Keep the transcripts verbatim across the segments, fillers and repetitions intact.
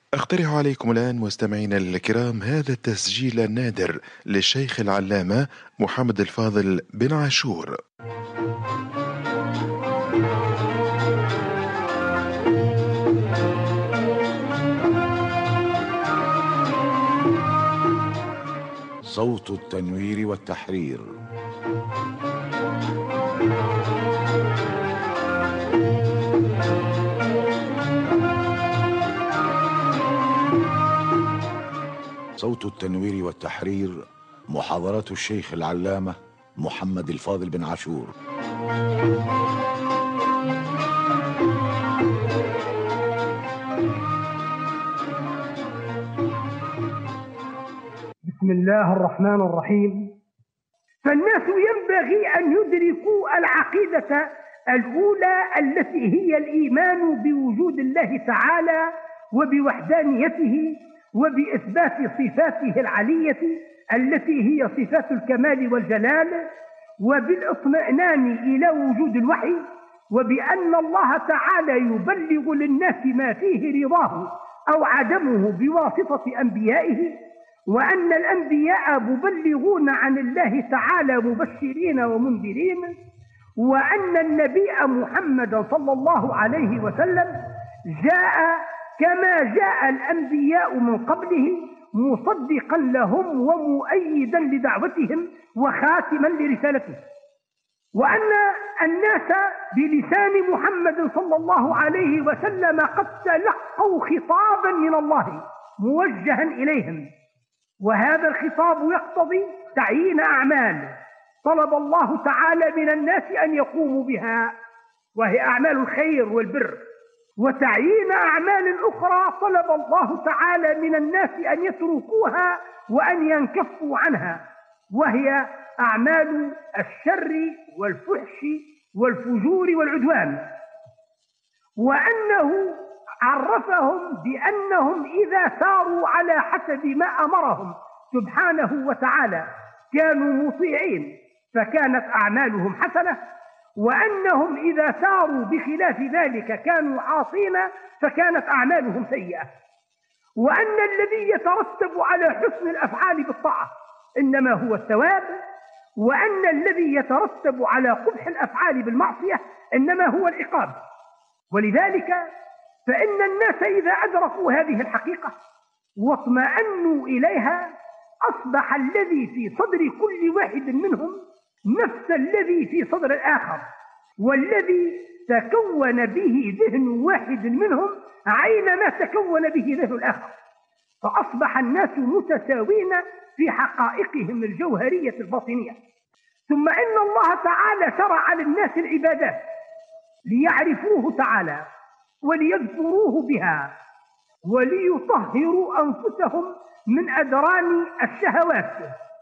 أقترح عليكم الآن مستمعينا الكرام هذا التسجيل النادر للشيخ العلامة محمد الفاضل بن عاشور. صوت التنوير والتحرير. صوت التنوير والتحرير، محاضرات الشيخ العلامة محمد الفاضل بن عاشور. بسم الله الرحمن الرحيم. فالناس ينبغي أن يدركوا العقيدة الأولى التي هي الإيمان بوجود الله تعالى وبوحدانيته وبإثبات صفاته العلية التي هي صفات الكمال والجلال، وبالاطمئنان إلى وجود الوحي، وبأن الله تعالى يبلغ للناس ما فيه رضاه أو عدمه بواسطة أنبيائه، وأن الأنبياء مبلغون عن الله تعالى مبشرين ومنذرين، وأن النبي محمد صلى الله عليه وسلم جاء كما جاء الأنبياء من قبله مصدقا لهم ومؤيدا لدعوتهم وخاتما لرسالته، وأن الناس بلسان محمد صلى الله عليه وسلم قد تلقوا خطابا من الله موجها إليهم، وهذا الخطاب يقتضي تعيين أعمال طلب الله تعالى من الناس أن يقوموا بها، وهي أعمال الخير والبر، وتعيين أعمال أخرى طلب الله تعالى من الناس أن يتركوها وأن ينكفوا عنها، وهي أعمال الشر والفحش والفجور والعدوان، وأنه عرفهم بأنهم إذا ساروا على حسب ما أمرهم سبحانه وتعالى كانوا مطيعين فكانت أعمالهم حسنة، وأنهم إذا ساروا بخلاف ذلك كانوا عاصين فكانت أعمالهم سيئة، وأن الذي يترتب على حسن الأفعال بالطاعة إنما هو الثواب، وأن الذي يترتب على قبح الأفعال بالمعصية إنما هو العقاب. ولذلك فإن الناس إذا أدركوا هذه الحقيقة واطمأنوا إليها أصبح الذي في صدر كل واحد منهم نفس الذي في صدر الآخر، والذي تكون به ذهن واحد منهم عينما تكون به ذهن الآخر، فأصبح الناس متساوين في حقائقهم الجوهرية الباطنية. ثم إن الله تعالى شرع للناس العبادات ليعرفوه تعالى وليذكروه بها وليطهروا أنفسهم من أدران الشهوات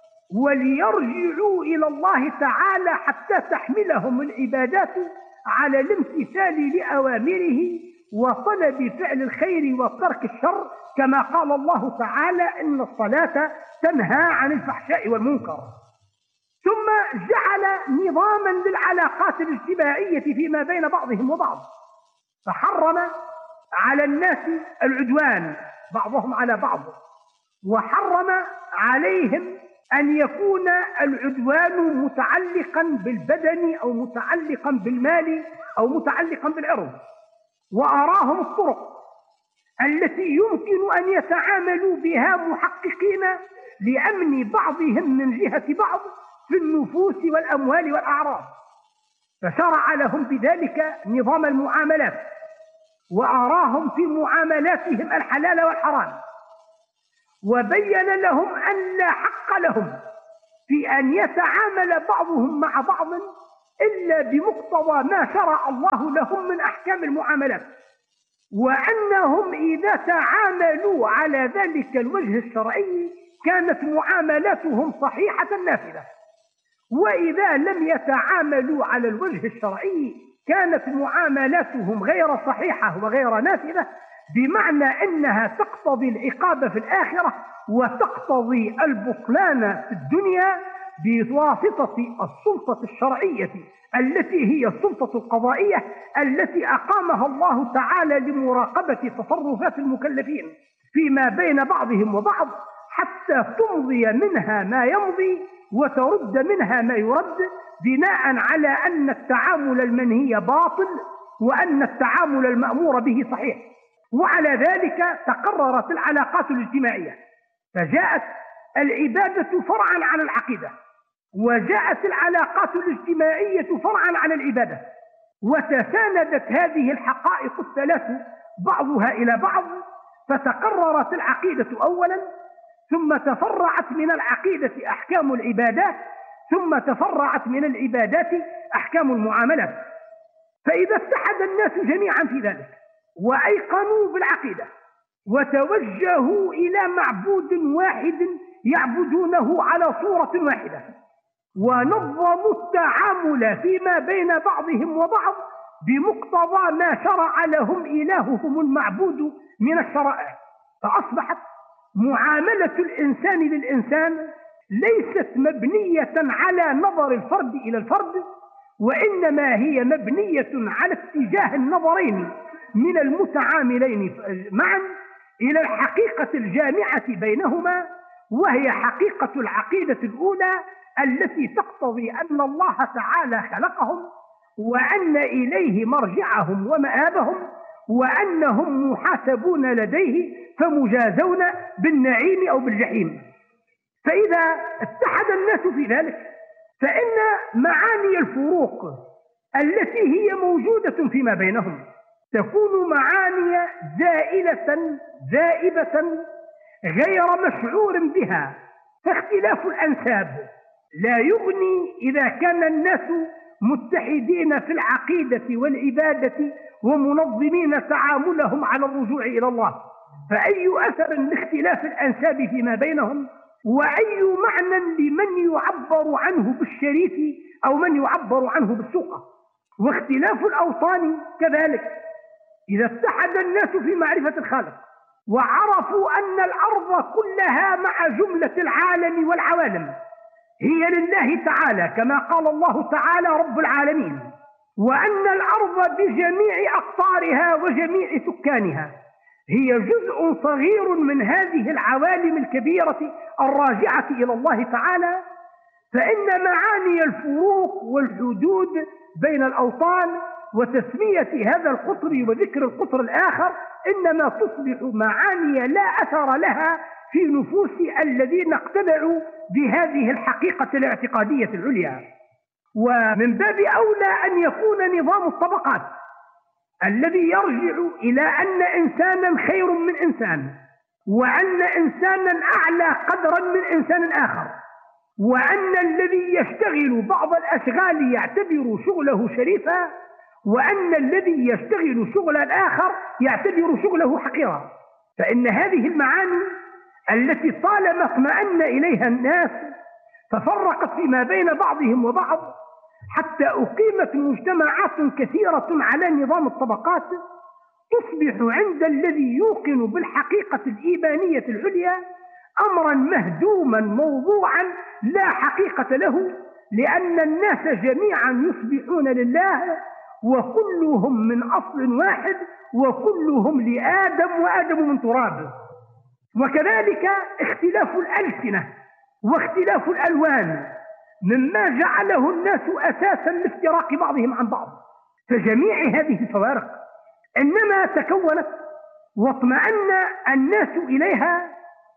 وليرجعوا إلى الله تعالى حتى تحملهم العبادات على الامتثال لأوامره وطلب فعل الخير وترك الشر، كما قال الله تعالى إن الصلاة تنهى عن الفحشاء والمنكر. ثم جعل نظاما للعلاقات الاجتماعية فيما بين بعضهم وبعض، فحرم على الناس العدوان بعضهم على بعض، وحرم عليهم أن يكون العدوان متعلقا بالبدن أو متعلقا بالمال أو متعلقا بالعرض، وأراهم الطرق التي يمكن أن يتعاملوا بها محققين لأمن بعضهم من جهة بعض في النفوس والأموال والأعراض، فشرع لهم بذلك نظام المعاملات، وأراهم في معاملاتهم الحلال والحرام، وبين لهم أن لا حق لهم في أن يتعامل بعضهم مع بعض إلا بمقتضى ما شرع الله لهم من أحكام المعاملات، وأنهم إذا تعاملوا على ذلك الوجه الشرعي كانت معاملاتهم صحيحة نافذة، وإذا لم يتعاملوا على الوجه الشرعي كانت معاملاتهم غير صحيحة وغير نافذة، بمعنى أنها تقتضي العقاب في الآخرة وتقتضي البطلان في الدنيا، بواسطة السلطة الشرعية التي هي السلطة القضائية التي أقامها الله تعالى لمراقبة تصرفات المكلفين فيما بين بعضهم وبعض، حتى تمضي منها ما يمضي وترد منها ما يرد، بناء على أن التعامل المنهي باطل وأن التعامل المأمور به صحيح. وعلى ذلك تقررت العلاقات الاجتماعية، فجاءت العبادة فرعا على العقيدة، وجاءت العلاقات الاجتماعية فرعا على العبادة، وتساندت هذه الحقائق الثلاث بعضها إلى بعض، فتقررت العقيدة أولا، ثم تفرعت من العقيدة أحكام العبادات، ثم تفرعت من العبادات أحكام المعاملات. فإذا اتحد الناس جميعا في ذلك وأيقنوا بالعقيدة وتوجهوا إلى معبود واحد يعبدونه على صورة واحدة، ونظموا التعامل فيما بين بعضهم وبعض بمقتضى ما شرع لهم إلههم المعبود من الشرائع، فأصبحت معاملة الإنسان للإنسان ليست مبنية على نظر الفرد إلى الفرد، وإنما هي مبنية على اتجاه النظرين من المتعاملين معا إلى الحقيقة الجامعة بينهما، وهي حقيقة العقيدة الأولى التي تقتضي أن الله تعالى خلقهم، وأن إليه مرجعهم ومآبهم، وأنهم محاسبون لديه فمجازون بالنعيم أو بالجحيم. فإذا اتحد الناس في ذلك فإن معاني الفروق التي هي موجودة فيما بينهم تكون معاني زائلة ذائبة غير مشعور بها. فاختلاف الأنساب لا يغني إذا كان الناس متحدين في العقيدة والعبادة ومنظمين تعاملهم على الرجوع إلى الله، فأي أثر لاختلاف الأنساب فيما بينهم، وأي معنى لمن يعبر عنه بالشريف أو من يعبر عنه بالسوقة. واختلاف الأوطان كذلك، إذا اتحد الناس في معرفة الخالق وعرفوا أن الأرض كلها مع جملة العالم والعوالم هي لله تعالى كما قال الله تعالى رب العالمين، وأن الأرض بجميع أقطارها وجميع سكانها هي جزء صغير من هذه العوالم الكبيرة الراجعة إلى الله تعالى، فإن معاني الفروق والحدود بين الأوطان وتسمية هذا القطر وذكر القطر الآخر إنما تصبح معاني لا أثر لها في نفوس الذين اقتنعوا بهذه الحقيقة الاعتقادية العليا. ومن باب أولى أن يكون نظام الطبقات الذي يرجع إلى أن إنسانا خير من إنسان، وأن إنسانا أعلى قدرا من إنسان آخر، وأن الذي يشتغل بعض الأشغال يعتبر شغله شريفا، وأن الذي يشتغل شغل الآخر يعتبر شغله حقيرا. فإن هذه المعاني التي طالما اطمأن إليها الناس تفرقت فيما بين بعضهم وبعض حتى أقيمت مجتمعات كثيرة على نظام الطبقات، تصبح عند الذي يوقن بالحقيقة الإيمانية العليا أمرا مهدوما موضوعا لا حقيقة له، لأن الناس جميعا يصبحون لله وكلهم من أصل واحد وكلهم لآدم وآدم من تراب. وكذلك اختلاف الألسنة واختلاف الألوان مما جعله الناس أساسا لافتراق بعضهم عن بعض. فجميع هذه الفوارق إنما تكونت واطمأن الناس إليها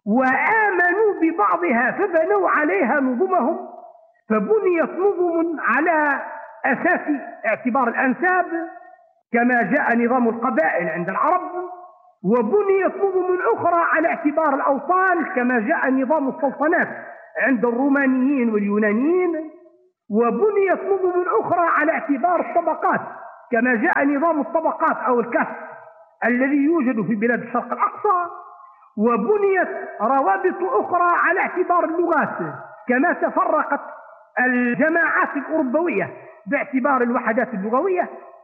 وآمنوا ببعضها فبنوا عليها نظمهم، فبنيت نظم على أساس اعتبار الأنساب كما جاء نظام القبائل عند العرب، وبنيت نظم أخرى على اعتبار الأوطان كما جاء نظام السلطنات عند الرومانيين واليونانيين، وبنيت نظم أخرى على اعتبار الطبقات كما جاء نظام الطبقات أو الكهف الذي يوجد في بلاد الشرق الأقصى، وبنيت روابط أخرى على اعتبار اللغات كما تفرقت الجماعات الأوروبوية باعتبار الوحدات اللغوية،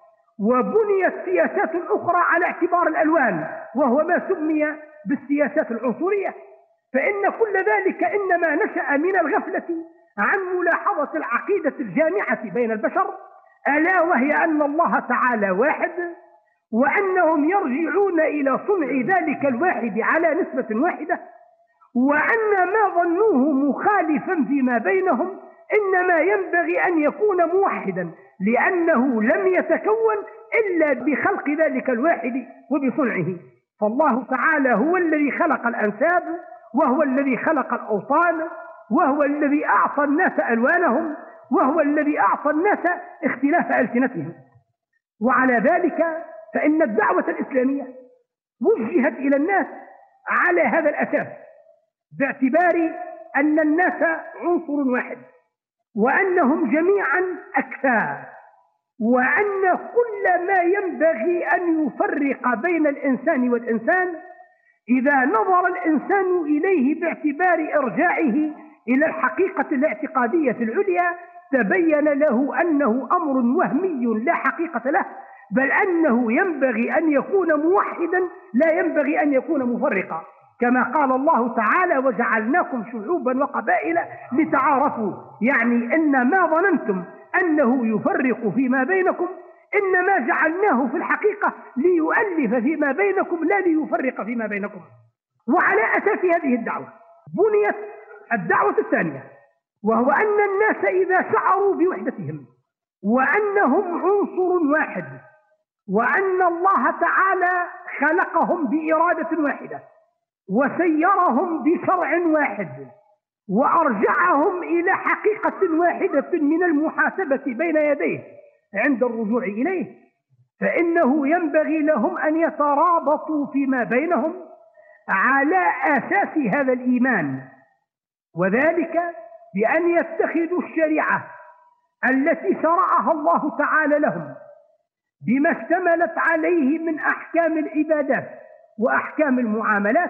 وبنيت سياسات أخرى على اعتبار الألوان وهو ما سمي بالسياسات العنصرية. فإن كل ذلك إنما نشأ من الغفلة عن ملاحظة العقيدة الجامعة بين البشر، ألا وهي أن الله تعالى واحد، وأنهم يرجعون إلى صنع ذلك الواحد على نسبة واحدة، وأن ما ظنوه مخالفا فيما بينهم إنما ينبغي أن يكون موحدا، لأنه لم يتكون إلا بخلق ذلك الواحد وبصنعه. فالله تعالى هو الذي خلق الأنساب، وهو الذي خلق الأوطان، وهو الذي أعطى الناس ألوانهم، وهو الذي أعطى الناس اختلاف ألسنتهم. وعلى ذلك فإن الدعوة الإسلامية وجهت إلى الناس على هذا الأساس، باعتبار أن الناس عنصر واحد، وأنهم جميعا أكفاء، وأن كل ما ينبغي أن يفرق بين الإنسان والإنسان إذا نظر الإنسان إليه باعتبار إرجاعه إلى الحقيقة الاعتقادية العليا، تبين له أنه أمر وهمي لا حقيقة له، بل أنه ينبغي أن يكون موحدا لا ينبغي أن يكون مفرقا، كما قال الله تعالى: وجعلناكم شعوبا وقبائل لتعارفوا. يعني إن ما ظننتم أنه يفرق فيما بينكم إنما جعلناه في الحقيقة ليؤلف فيما بينكم لا ليفرق فيما بينكم. وعلى أساس هذه الدعوة بنيت الدعوة الثانية، وهو أن الناس إذا شعروا بوحدتهم وأنهم عنصر واحد، وأن الله تعالى خلقهم بإرادة واحدة، وسيرهم بشرع واحد، وأرجعهم إلى حقيقة واحدة من المحاسبة بين يديه عند الرجوع إليه، فإنه ينبغي لهم أن يترابطوا فيما بينهم على أساس هذا الإيمان، وذلك بأن يتخذوا الشريعة التي شرعها الله تعالى لهم بما اشتملت عليه من أحكام العبادات وأحكام المعاملات،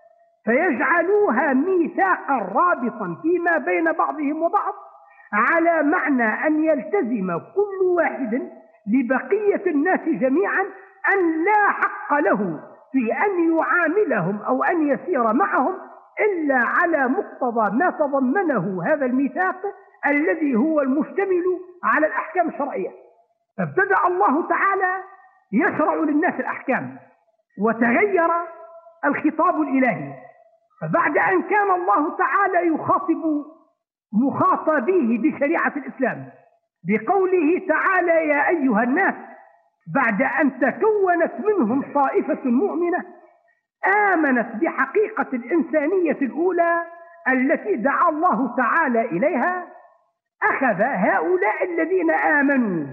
فيجعلوها ميثاقا رابطا فيما بين بعضهم وبعض، على معنى أن يلتزم كل واحد لبقية الناس جميعا أن لا حق له في أن يعاملهم أو أن يسير معهم إلا على مقتضى ما تضمنه هذا الميثاق الذي هو المشتمل على الأحكام الشرعية. فابتدأ الله تعالى يشرع للناس الأحكام، وتغير الخطاب الإلهي، فبعد أن كان الله تعالى يخاطب مخاطبيه بشريعة الإسلام بقوله تعالى: يا أيها الناس، بعد أن تكونت منهم طائفة مؤمنة آمنت بحقيقة الإنسانية الأولى التي دعا الله تعالى إليها، أخذ هؤلاء الذين آمنوا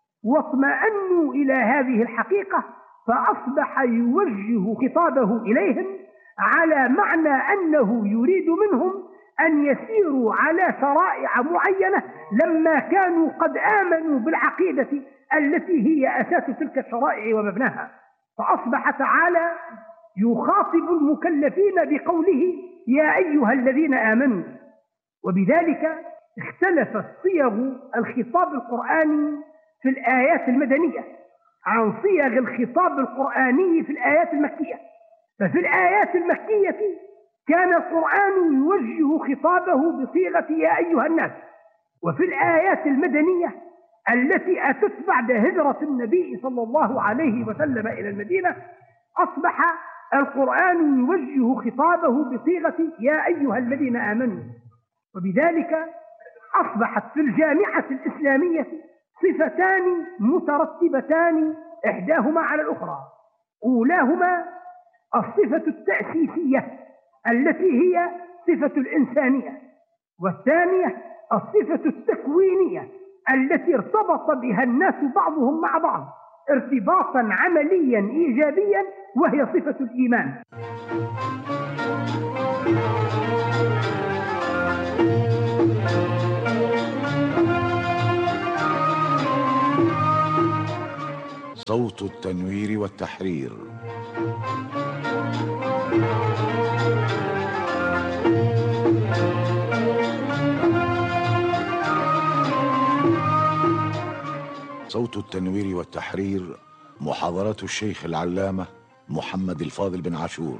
واطمأنوا إلى هذه الحقيقة، فأصبح يوجه خطابه إليهم على معنى أنه يريد منهم أن يسيروا على شرائع معينة لما كانوا قد آمنوا بالعقيدة التي هي أساس تلك الشرائع ومبناها. فأصبح تعالى يخاطب المكلفين بقوله: يا أيها الذين آمنوا. وبذلك اختلفت صيغ الخطاب القرآني في الآيات المدنية عن صيغ الخطاب القرآني في الآيات المكية. ففي الآيات المكية كان القرآن يوجه خطابه بصيغة يا أيها الناس، وفي الآيات المدنية التي أتت بعد هجرة النبي صلى الله عليه وسلم إلى المدينة أصبح القرآن يوجه خطابه بصيغة يا أيها الذين آمنوا. وبذلك أصبحت في الجامعة الإسلامية صفتان مترتبتان إحداهما على الأخرى، أولاهما الصفة التأسيسية التي هي صفة الإنسانية، والثانية الصفة التكوينية التي ارتبط بها الناس بعضهم مع بعض ارتباطا عمليا إيجابيا، وهي صفة الإيمان. صوت التنوير والتحرير. صوت التنوير والتحرير، محاضرات الشيخ العلامة محمد الفاضل بن عاشور.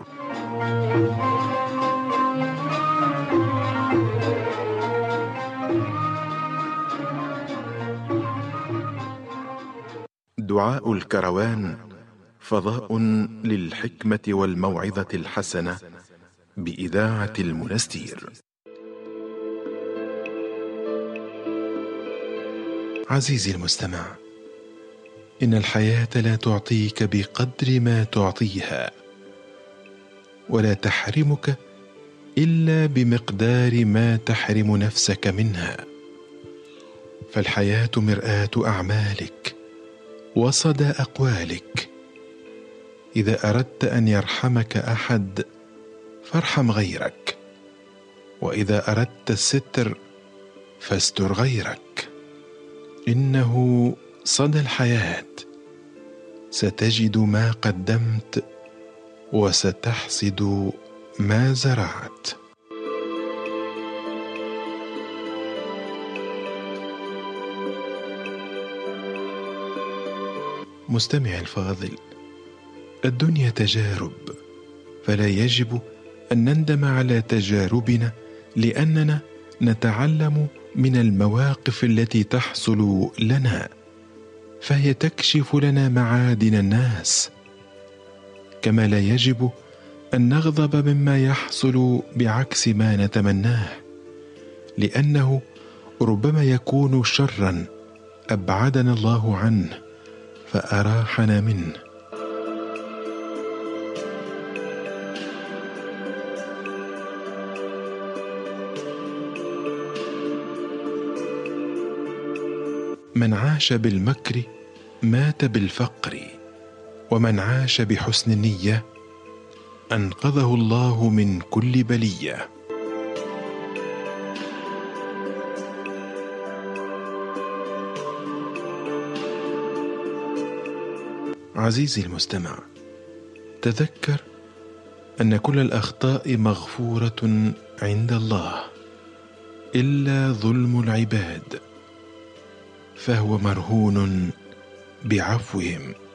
ودعاء الكروان فضاء للحكمة والموعظة الحسنة بإذاعة المنستير. عزيزي المستمع، إن الحياة لا تعطيك بقدر ما تعطيها، ولا تحرمك إلا بمقدار ما تحرم نفسك منها. فالحياة مرآة أعمالك وصدى أقوالك. إذا أردت أن يرحمك أحد فارحم غيرك، وإذا أردت الستر فاستر غيرك. إنه صدى الحياة، ستجد ما قدمت وستحصد ما زرعت. مستمع الفاضل، الدنيا تجارب، فلا يجب أن نندم على تجاربنا، لأننا نتعلم من المواقف التي تحصل لنا، فهي تكشف لنا معادن الناس. كما لا يجب أن نغضب مما يحصل بعكس ما نتمناه، لأنه ربما يكون شرا أبعدنا الله عنه فأراحنا منه. من عاش بالمكر مات بالفقر، ومن عاش بحسن النية أنقذه الله من كل بلية. عزيزي المستمع، تذكر أن كل الأخطاء مغفورة عند الله إلا ظلم العباد، فهو مرهون بعفوهم.